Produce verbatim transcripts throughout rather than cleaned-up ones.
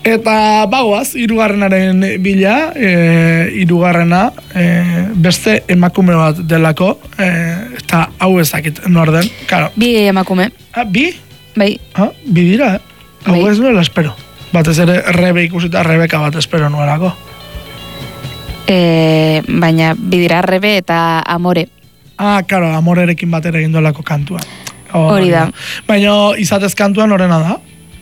Eta bagoaz, hirugarrenaren bila, e, hirugarrena e, beste emakume bat delako, e, eta hau ezakit nor den. Claro. Bi emakume. Ah, bi? Bai. Ah, bi dira, eh? Hau ez nuela espero. Batez ere Rebe ikusita Rebeka bat espero nuelako. E, baina bi dira Rebe eta Amore. Ah, karo, Amorerekin batera egin duelako kantua. Hori da. Baina izatez kantuan horrena da?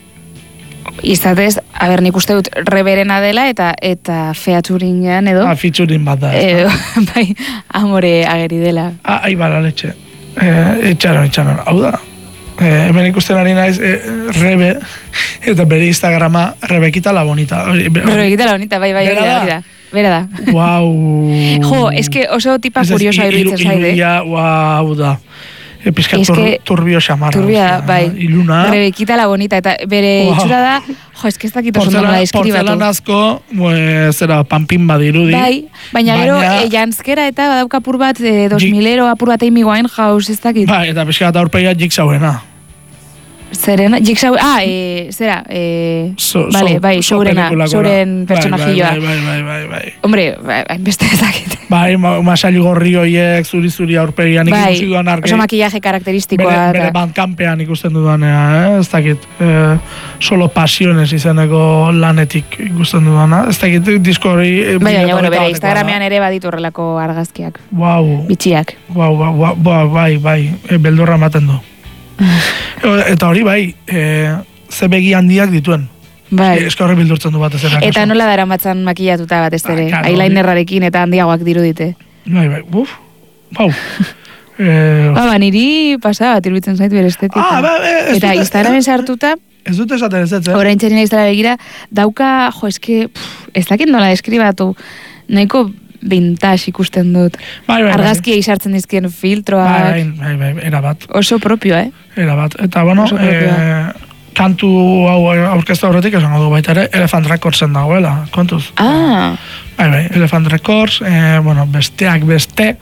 Izatez, haber, nik uste dut Reberena dela eta eta featuringean edo. Ah, featuring bat da. Edo, bai, Amore ageri dela. Ah, ahi bala letxe. Eh, etxaron, etxaron. Hau da. Eh, hemen ikusten ari naiz eh, Rebe, eta bere Instagrama Rebekita la bonita. Rebekita la bonita, bai, bai, hori da, hori da. Bera da. Guau. Jo, eske oso tipa kuriosa iruditzen zaide. Iruia, guau da. Epizka tur, turbio xamarra. Turbia, bai. Iluna. Rebekita la bonita, eta bere wow. Itxura da, jo, eske ez dakit oso nola eskribatu. Porzelanazko, zera, pampin badirudi. Bai, baina gero, e, jantzkera eta badauka apur bat, e, dos milero apur bat Amy Winehouse, ez dakit. Bai, eta pizka eta aurpegia Jigsawena. Zerena, Jigsaw, ah, e, zera, e, so, vale, so, bai, so sourena, souren personajilloa. Bai, bai, bai, bai, bai. Hombre, bai, beste ezakit. Bai, masailu gorri hoiek, zuri-zuri aurpegian ikusi bai, dudan argi. Oso makillaje karakteristikoa. Bere, bere bandkampean ikusten dudanea, eh? Ez dakit, eh, solo pasiones izeneko lanetik ikusten dudana. Ez dakit, disko hori... Eh, bai, baina, bueno, bere Instagramean ere baditu horrelako argazkiak. Wow. Bitxiak. Wow, wow, wow, bai, bai, e, beldurra ematen du. Eta hori bai, e, ze begi handiak dituen. Bai. E, eska horri bildurtzen du bat ez eran. Eta nola dara matzan makillatuta bat ez ere. Ah, eyelinerrarekin eta handiagoak dirudite. Bai, bai, buf, bau. e, ba, ba, niri pasa bat iruditzen zait bere estetika. Ah, ba, e, eta Instagramen sartuta, ez dut esaten ez ez, eh? Orain txerina iztara begira, dauka, jo, eske, pff, ez dakit nola deskribatu, nahiko vintage ikusten dut. Bai, bai, argazkia izartzen dizkien filtroak. Bai, bai, bai, era bat. Oso propio, eh? Era bat. Eta, bueno, e, kantu hau aurkeztu horretik esango du baita ere, Elephant Recordsen dagoela, kontuz. Ah. Bai, bai, Elephant Records, e, bueno, besteak beste,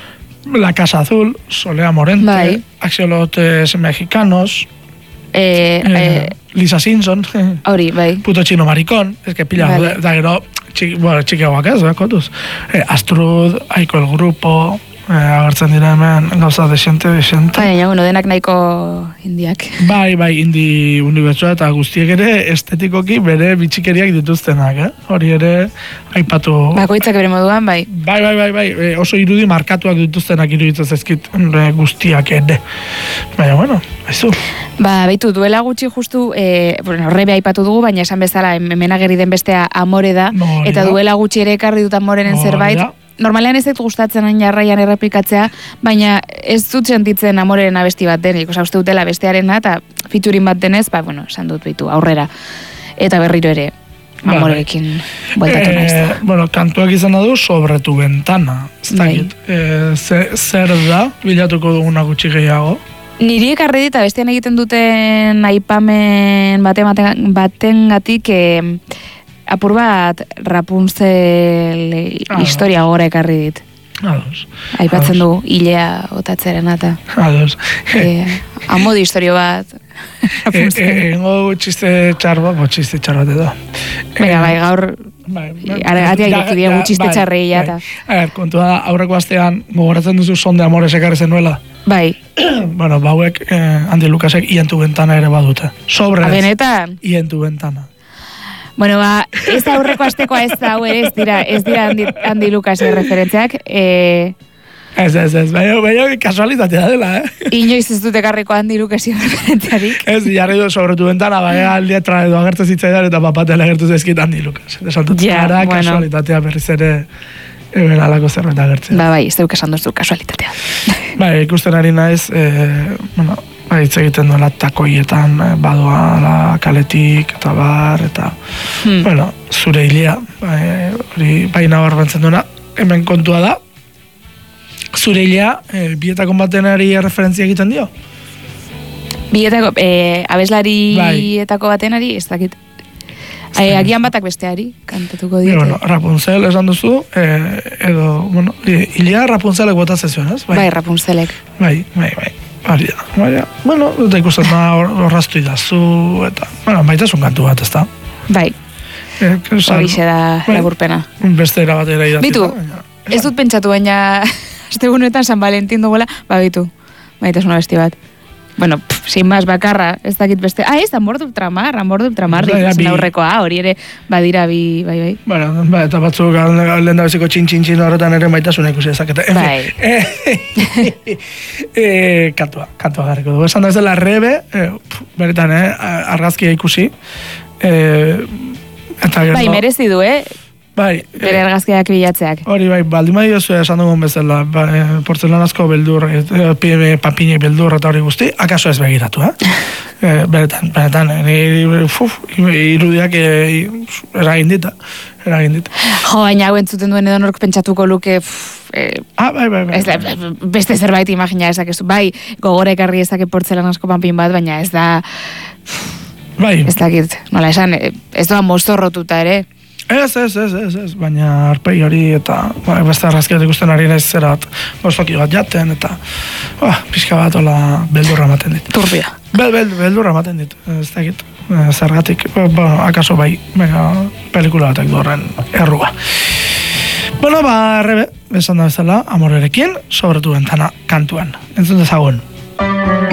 La Casa Azul, Solea Morente, bai. Axolotes Mexicanos, eh, eh, eh, Lisa Simpson, hori, bai. Puto Chino Maricón, ez que pila, vale. da gero, txiki, bueno, txikiagoak ez, eh, kontuz. Eh, Astrud, Aiko el Grupo, eh, agertzen dira hemen gauza desente, desente. Baina, bueno, denak nahiko indiak. Bai, bai, indi unibertsua eta guztiek ere estetikoki bere bitxikeriak dituztenak, eh? Hori ere aipatu... Bakoitzak bere moduan, bai. Bai, bai, bai, bai, e, oso irudi markatuak dituztenak iruditzen zaizkit guztiak ere. Baina, bueno, haizu. Ba, beitu, duela gutxi justu, e, bueno, Rebe aipatu dugu, baina esan bezala, hemen ageri den bestea Amore da, no, eta duela gutxi ere ekarri dut Amorenen no, zerbait. Da. Normalean ez dut gustatzen hain jarraian errepikatzea, baina ez dut sentitzen Amoreren abesti bat denik, oza, uste dutela bestearena, eta fiturin bat denez, ba, bueno, esan dut bitu, aurrera. Eta berriro ere, Amorerekin bueltatu naiz. Eh, bueno, kantuak izan du sobre tu ventana. Ez dakit, eh, zer da, bilatuko duguna gutxi gehiago? Niri ekarri dit, bestean egiten duten aipamen baten, baten gatik, eh, apur bat Rapunzel ah, historia gora ekarri dit. Ados. Aipatzen du hilea otatzeren eta. Ados. E, amodi historio bat. Engo txiste txar bat, bo txiste txar bat edo. Venga, bai, gaur... Atia ireki diegu txiste txarrei eta. A ver, kontua da, aurreko astean gogoratzen duzu Son de Amores ekarri zenuela. Bai. Bueno, bauek, eh, Andy Lucasek Ientu Ventana ere badute. Sobre ez. Benetan? Ientu Ventana. Bueno, ba, ez aurreko astekoa ez da, hau ere, ez dira, ez dira Andy, Andy Lucasen referentziak. Eh, ez, ez, ez, baina, baina kasualitatea dela, eh? Inoiz ez dute karriko Andy Lucasen referentziarik. Ez, jarri du sobre tu ventana, baina aldiatra edo agertu zitzaidan eta papatela agertu zezkit Andy Lucas. Esan dut, ja, ara bueno. Kasualitatea berriz ere eben alako zerbait agertzea. Ba, bai, ez duk esan duzu kasualitatea. Bai, ikusten ari naiz, eh, bueno, hitz egiten duela takoietan badoa la kaletik eta bar eta hmm. bueno, zure hilea hori bai nabarmentzen duena hemen kontua da zure hilea e, bietako batenari referentzia egiten dio bietako e, abeslarietako batenari ez dakit e, agian batak besteari kantatuko diote bueno, Rapunzel esan duzu e, edo bueno, hilea Rapunzelek bota zezioen ez? Bai, bai Rapunzelek bai, bai, bai Baina, baina, bueno, eta ikusten da horraztu idazu, eta, bueno, baitasun kantu bat, ez da? Bai. Horixe da laburpena. Beste era batera idatzita. Bitu, ez dut pentsatu, baina astegunetan San Valentin duguela, ba bitu, maitasuna besti bat. Bueno, pff, sin más bakarra, ez dakit beste. Ah, ez, Amor de Ultramar, Amor de Ultramar, ditzen aurrekoa, hori ere badira bi, bai, bai. Bueno, ba, eta batzuk lehen da beziko txin-txin-txin horretan ere maitasuna ikusi ezakete. Bai. e, kantua, kantua garriko dugu. Esan da ez dela rebe, e, beretan, eh, argazkia ikusi. E, eta gero, bai, merezi du, eh? Bai, bere argazkiak bilatzeak. Hori bai, baldin bai oso esan dugun bezala, ba, e, portzelanazko beldur, e, papinek beldur eta hori guzti, akaso ez begiratu, eh? e, beretan, beretan, e, uf, irudiak e, eragin dita, eragin dita. Jo, baina hau entzuten duen edo nork pentsatuko luke, pff, e, ah, bai, bai, bai. Ez, beste zerbait imagina ezakezu, bai, gogora ekarri ezake portzelanazko panpin bat, baina ez da, bai. Ez dakit, nola esan, ez doa mozorrotuta ere. Ez, ez, ez, ez, ez, baina arpegi hori eta ba, beste arrazkiat ikusten ari naiz zerat gozoki bat jaten eta ba, pixka bat ola beldurra ematen dit. Turbia. Bel, bel, beldurra ematen dit, ez dakit, zergatik, ba, akaso bai, baina pelikula batek dorren errua. Bueno, ba, rebe, esan da bezala, amorerekin, sobretu bentana kantuan. Entzun dezagun.